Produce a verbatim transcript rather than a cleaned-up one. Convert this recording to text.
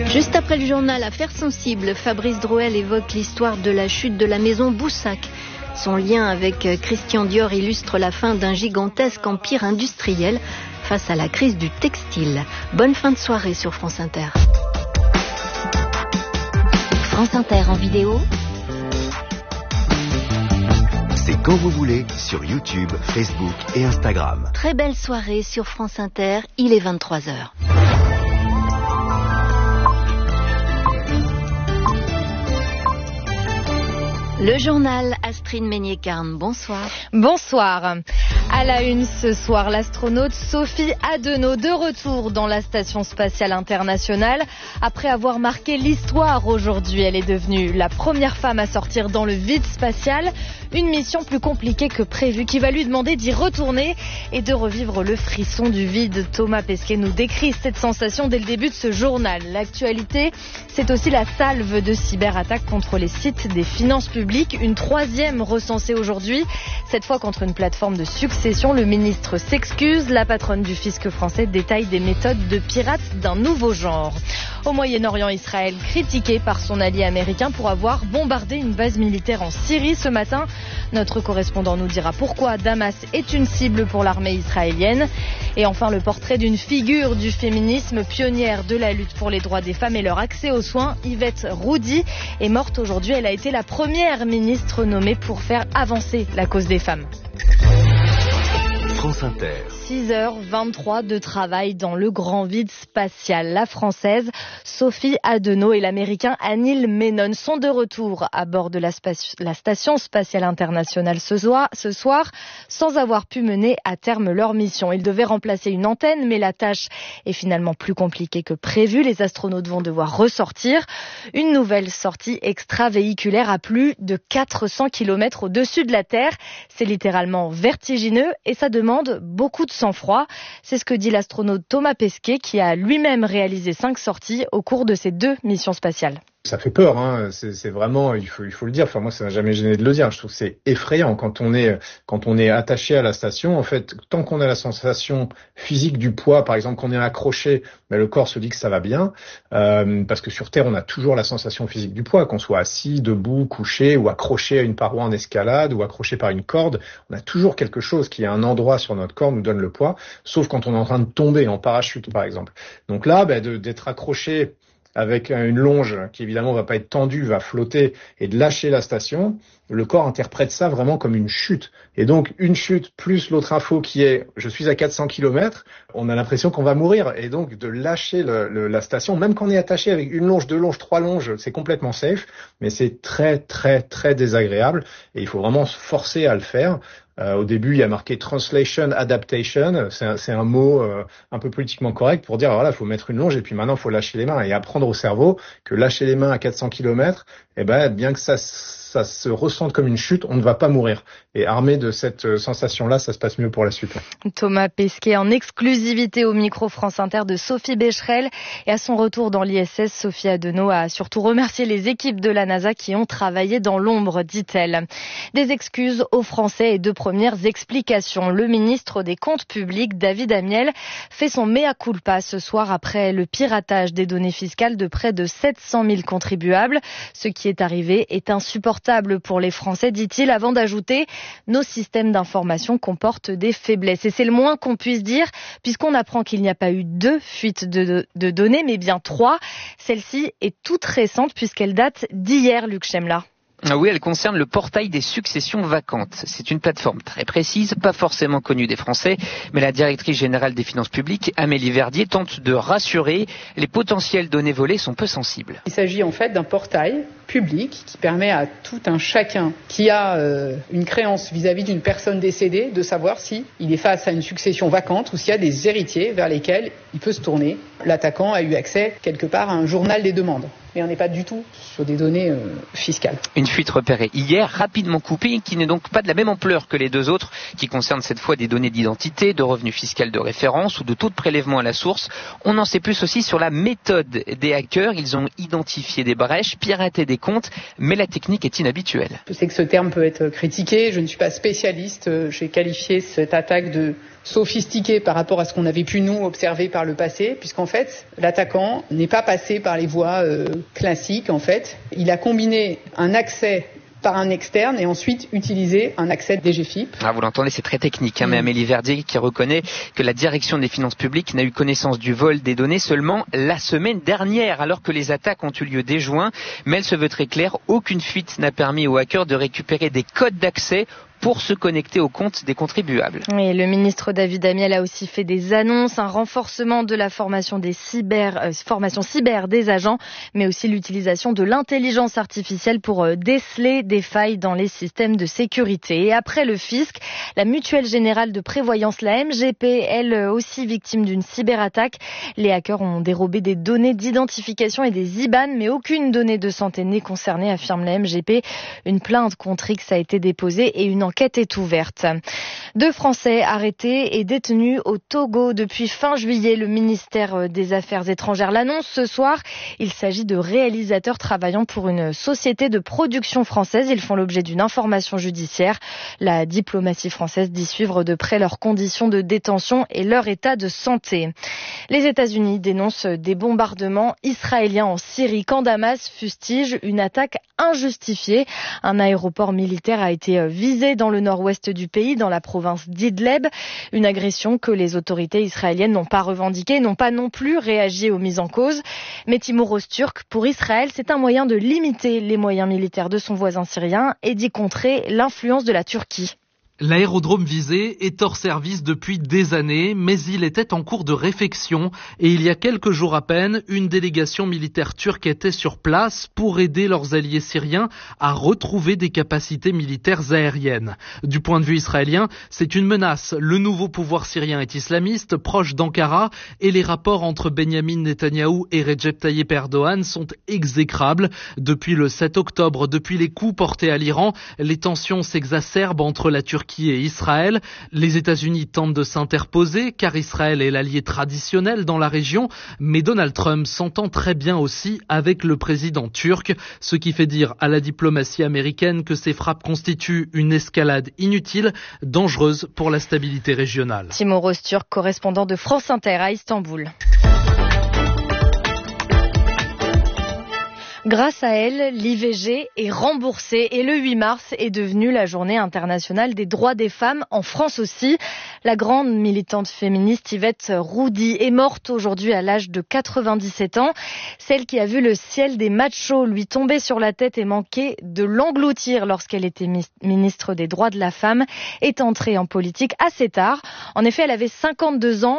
Juste après le journal Affaires sensibles, Fabrice Drouel évoque l'histoire de la chute de la maison Boussac. Son lien avec Christian Dior illustre la fin d'un gigantesque empire industriel face à la crise du textile. Bonne fin de soirée sur France Inter. France Inter en vidéo. C'est quand vous voulez sur YouTube, Facebook et Instagram. Très belle soirée sur France Inter, il est vingt-trois heures. Le journal Astrid Meignet-Carne, bonsoir. Bonsoir. À la une ce soir, l'astronaute Sophie Adenau de retour dans la Station Spatiale Internationale. Après avoir marqué l'histoire aujourd'hui, elle est devenue la première femme à sortir dans le vide spatial. Une mission plus compliquée que prévu qui va lui demander d'y retourner et de revivre le frisson du vide. Thomas Pesquet nous décrit cette sensation dès le début de ce journal. L'actualité, c'est aussi la salve de cyberattaques contre les sites des finances publiques. Une troisième recensée aujourd'hui, cette fois contre une plateforme de succession. Le ministre s'excuse. La patronne du fisc français détaille des méthodes de pirates d'un nouveau genre. Au Moyen-Orient, Israël critiqué par son allié américain pour avoir bombardé une base militaire en Syrie ce matin. Notre correspondant nous dira pourquoi Damas est une cible pour l'armée israélienne. Et enfin, le portrait d'une figure du féminisme, pionnière de la lutte pour les droits des femmes et leur accès aux soins. Yvette Roudy est morte aujourd'hui. Elle a été la première ministre nommée pour faire avancer la cause des femmes. France Inter. six heures vingt-trois de travail dans le grand vide spatial. La Française Sophie Adenau et l'Américain Anil Menon sont de retour à bord de la, spaci- la Station Spatiale Internationale ce soir, ce soir, sans avoir pu mener à terme leur mission. Ils devaient remplacer une antenne, mais la tâche est finalement plus compliquée que prévu. Les astronautes vont devoir ressortir. Une nouvelle sortie extravéhiculaire à plus de quatre cents kilomètres au-dessus de la Terre. C'est littéralement vertigineux et ça demande beaucoup de sang-froid. C'est ce que dit l'astronaute Thomas Pesquet qui a lui-même réalisé cinq sorties au cours de ces deux missions spatiales. Ça fait peur, hein. C'est, c'est vraiment, il faut, il faut le dire. Enfin, moi, ça n'a jamais gêné de le dire. Je trouve que c'est effrayant quand on est, quand on est attaché à la station. En fait, tant qu'on a la sensation physique du poids, par exemple, qu'on est accroché, ben, le corps se dit que ça va bien. Euh, parce que sur Terre, on a toujours la sensation physique du poids, qu'on soit assis, debout, couché, ou accroché à une paroi en escalade, ou accroché par une corde. On a toujours quelque chose qui, à un endroit sur notre corps, nous donne le poids. Sauf quand on est en train de tomber en parachute, par exemple. Donc là, ben, de, d'être accroché avec une longe qui évidemment va pas être tendue, va flotter et de lâcher la station, le corps interprète ça vraiment comme une chute. Et donc une chute plus l'autre info qui est je suis à quatre cents kilomètres, on a l'impression qu'on va mourir. Et donc de lâcher le, le, la station, même quand on est attaché avec une longe, deux longes, trois longes, c'est complètement safe, mais c'est très très très désagréable et il faut vraiment se forcer à le faire. Euh, au début, il y a marqué Translation Adaptation. C'est un, c'est un mot euh, un peu politiquement correct pour dire, voilà, il faut mettre une longe et puis maintenant, il faut lâcher les mains et apprendre au cerveau que lâcher les mains à quatre cents kilomètres, eh ben, bien que ça, ça se ressente comme une chute, on ne va pas mourir. Et armé de cette sensation-là, ça se passe mieux pour la suite. Thomas Pesquet en exclusivité au micro France Inter de Sophie Becherel. Et à son retour dans l'I S S, Sophie Adenau a surtout remercié les équipes de la NASA qui ont travaillé dans l'ombre, dit-elle. Des excuses aux Français et de premières explications. Le ministre des Comptes publics, David Amiel, fait son mea culpa ce soir après le piratage des données fiscales de près de sept cent mille contribuables. Ce qui est arrivé est insupportable pour les Français, dit-il, avant d'ajouter « Nos systèmes d'information comportent des faiblesses ». Et c'est le moins qu'on puisse dire, puisqu'on apprend qu'il n'y a pas eu deux fuites de, de, de données, mais bien trois. Celle-ci est toute récente, puisqu'elle date d'hier, Luc Chemla. Oui, elle concerne le portail des successions vacantes. C'est une plateforme très précise, pas forcément connue des Français, mais la directrice générale des finances publiques, Amélie Verdier, tente de rassurer. Les potentielles données volées sont peu sensibles. Il s'agit en fait d'un portail public qui permet à tout un chacun qui a euh, une créance vis-à-vis d'une personne décédée de savoir si il est face à une succession vacante ou s'il y a des héritiers vers lesquels il peut se tourner. L'attaquant a eu accès quelque part à un journal des demandes. mais on n'est pas du tout sur des données euh, fiscales. Une fuite repérée hier, rapidement coupée, qui n'est donc pas de la même ampleur que les deux autres, qui concernent cette fois des données d'identité, de revenus fiscaux de référence ou de taux de prélèvement à la source. On en sait plus aussi sur la méthode des hackers. Ils ont identifié des brèches, piraté des comptes, mais la technique est inhabituelle. Je sais que ce terme peut être critiqué, je ne suis pas spécialiste, j'ai qualifié cette attaque de sophistiquée par rapport à ce qu'on avait pu nous observer par le passé, puisqu'en fait l'attaquant n'est pas passé par les voies euh, classiques. En fait, il a combiné un accès par un externe et ensuite utiliser un accès D G F I P. Ah, vous l'entendez, c'est très technique, hein, mmh. mais Amélie Verdier qui reconnaît que la direction des finances publiques n'a eu connaissance du vol des données seulement la semaine dernière, alors que les attaques ont eu lieu dès juin. Mais elle se veut très claire, aucune fuite n'a permis aux hackers de récupérer des codes d'accès pour se connecter aux comptes des contribuables. Et le ministre David Amiel a aussi fait des annonces, un renforcement de la formation des cyber, euh, formation cyber des agents, mais aussi l'utilisation de l'intelligence artificielle pour euh, déceler des failles dans les systèmes de sécurité. Et après le fisc, la Mutuelle Générale de Prévoyance, la M G P, elle aussi victime d'une cyberattaque. Les hackers ont dérobé des données d'identification et des I B A N, mais aucune donnée de santé n'est concernée, affirme la M G P. Une plainte contre X a été déposée et une enquête est ouverte. Deux Français arrêtés et détenus au Togo depuis fin juillet. Le ministère des Affaires étrangères l'annonce ce soir. Il s'agit de réalisateurs travaillant pour une société de production française. Ils font l'objet d'une information judiciaire. La diplomatie française dit suivre de près leurs conditions de détention et leur état de santé. Les États-Unis dénoncent des bombardements israéliens en Syrie quand Damas fustige une attaque injustifiée. Un aéroport militaire a été visé dans le nord-ouest du pays, dans la province d'Idleb. Une agression que les autorités israéliennes n'ont pas revendiquée, n'ont pas non plus réagi aux mises en cause. Mais Timur Öztürk, pour Israël, c'est un moyen de limiter les moyens militaires de son voisin syrien et d'y contrer l'influence de la Turquie. L'aérodrome visé est hors service depuis des années, mais il était en cours de réfection et il y a quelques jours à peine, une délégation militaire turque était sur place pour aider leurs alliés syriens à retrouver des capacités militaires aériennes. Du point de vue israélien, c'est une menace. Le nouveau pouvoir syrien est islamiste, proche d'Ankara, et les rapports entre Benyamin Netanyahou et Recep Tayyip Erdogan sont exécrables. Depuis le sept octobre, depuis les coups portés à l'Iran, les tensions s'exacerbent entre la Turquie et Israël. Les États-Unis tentent de s'interposer car Israël est l'allié traditionnel dans la région, mais Donald Trump s'entend très bien aussi avec le président turc, ce qui fait dire à la diplomatie américaine que ces frappes constituent une escalade inutile, dangereuse pour la stabilité régionale. Timur Öztürk, correspondant de France Inter à Istanbul. Grâce à elle, l'I V G est remboursée et le huit mars est devenue la journée internationale des droits des femmes en France aussi. La grande militante féministe Yvette Roudy est morte aujourd'hui à l'âge de quatre-vingt-dix-sept ans. Celle qui a vu le ciel des machos lui tomber sur la tête et manquer de l'engloutir lorsqu'elle était ministre des droits de la femme est entrée en politique assez tard. En effet, elle avait cinquante-deux ans